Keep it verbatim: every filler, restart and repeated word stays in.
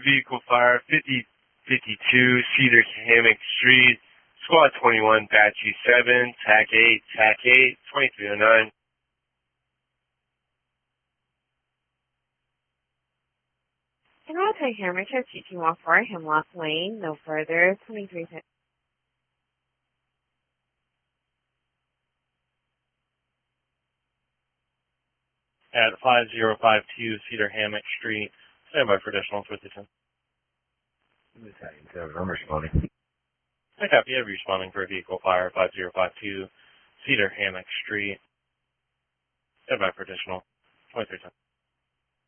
vehicle fire, fifty fifty-two Cedar Hammock Street, Squad twenty-one, Batch U seven, T A C eight, T A C eight, twenty-three oh nine. And I'll take Hammer Check, two two one four, Hemlock Lane, no further, twenty-three At five zero five two Cedar Hammock Street, stand by for additional fifty-two. I'm responding. I copy. I'm responding for a vehicle fire, five zero five two Cedar Hammock Street. Stand by for additional twenty-three ten.